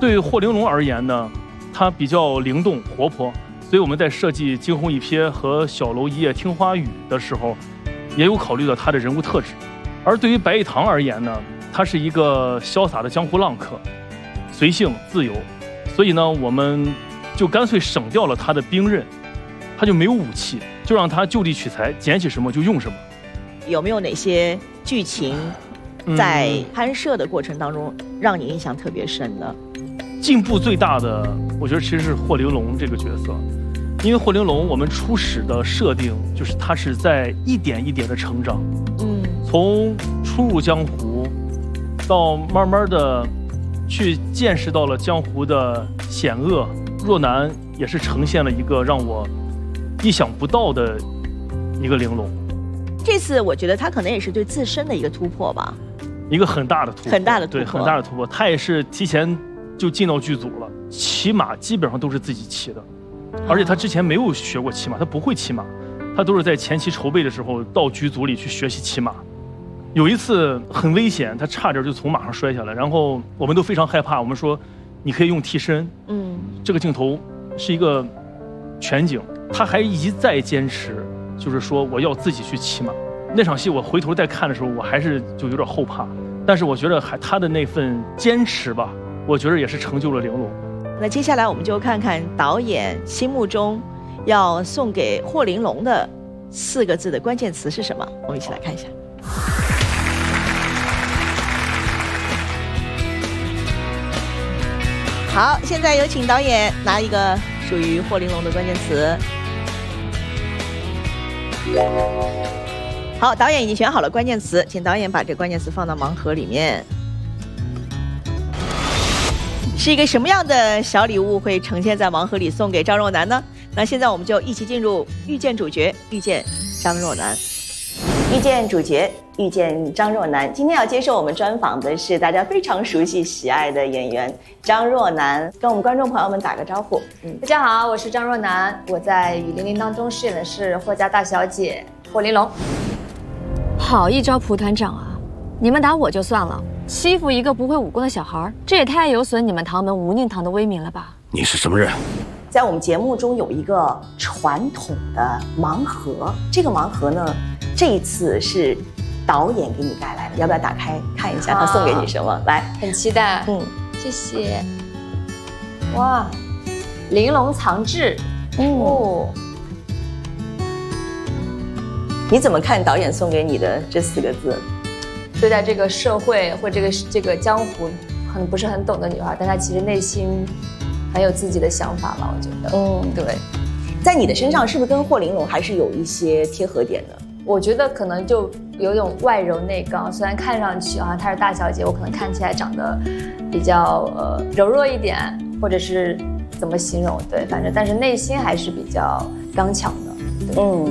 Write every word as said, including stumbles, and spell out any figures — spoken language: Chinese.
对霍玲珑而言呢，它比较灵动活泼，所以我们在设计惊鸿一瞥和小楼一夜听花雨的时候，也有考虑到它的人物特质。而对于白玉堂而言呢，他是一个潇洒的江湖浪客，随性自由，所以呢，我们就干脆省掉了他的兵刃，他就没有武器，就让他就地取材，捡起什么就用什么。 有没有哪些剧情在拍摄的过程当中让你印象特别深的？ 进步最大的，我觉得其实是霍玲珑这个角色，因为霍玲珑我们初始的设定就是他是在一点一点的成长，嗯，从初入江湖，到慢慢的去见识到了江湖的险恶。若男也是呈现了一个让我意想不到的一个玲珑。 这次我觉得他可能也是对自身的一个突破吧， 一个很大的突破， 很大的突破， 对，很大的突破。他也是提前就进到剧组了，骑马基本上都是自己骑的，而且他之前没有学过骑马，他不会骑马，他都是在前期筹备的时候到剧组里去学习骑马。有一次很危险，他差点就从马上摔下来，然后我们都非常害怕。我们说你可以用替身，嗯，这个镜头是一个全景，他还一再坚持，就是说我要自己去骑马。那场戏我回头再看的时候，我还是就有点后怕，但是我觉得还他的那份坚持吧，我觉得也是成就了玲珑。 那接下来我们就看看导演心目中要送给霍玲珑的四个字的关键词是什么？我们一起来看一下。好，现在有请导演拿一个属于霍玲珑的关键词。好，导演已经选好了关键词，请导演把这关键词放到盲盒里面。是一个什么样的小礼物会呈现在盲盒里送给张若楠呢？那现在我们就一起进入遇见主角，遇见张若楠。遇见主角，遇见张若楠。今天要接受我们专访的是大家非常熟悉喜爱的演员张若楠，跟我们观众朋友们打个招呼。 嗯，大家好，我是张若楠，我在《雨霖铃》当中饰演的是霍家大小姐霍玲珑。 好一招蒲团长啊！你们打我就算了，欺负一个不会武功的小孩，这也太有损你们唐门吴宁堂的威名了吧？ 你是什么人？ 在我们节目中有一个传统的盲盒，这个盲盒呢，这一次是导演给你带来的，要不要打开看一下他送给你什么？啊、来， 很期待。嗯，谢谢。哇，玲珑藏志。哦。 你怎么看导演送给你的这四个字？ 对待这个社会或这个这个江湖，可能不是很懂的女孩，但她其实内心很有自己的想法吧，我觉得。嗯，对。 在你的身上，是不是跟霍玲珑还是有一些贴合点的？ 我觉得可能就有种外柔内刚，虽然看上去好像她是大小姐，我可能看起来长得比较呃柔弱一点，或者是怎么形容？对，反正但是内心还是比较刚强的。嗯。